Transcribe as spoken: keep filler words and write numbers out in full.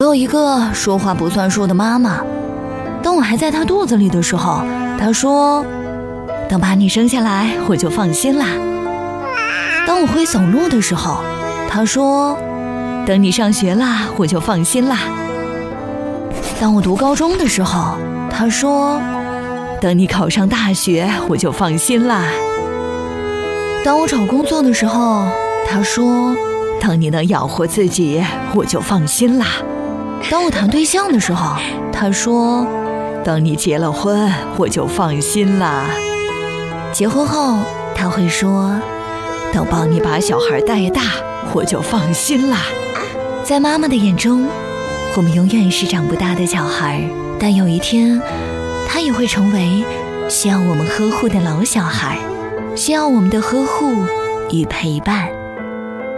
有一个说话不算数的妈妈，当我还在她肚子里的时候，她说，等把你生下来我就放心啦。当我会走路的时候，她说，等你上学啦我就放心啦。当我读高中的时候，她说，等你考上大学我就放心啦。当我找工作的时候，她说，等你能养活自己我就放心啦。当我谈对象的时候，她说，等你结了婚我就放心啦。结婚后她会说，等帮你把小孩带大我就放心啦。在妈妈的眼中，我们永远是长不大的小孩，但有一天她也会成为需要我们呵护的老小孩，需要我们的呵护与陪伴。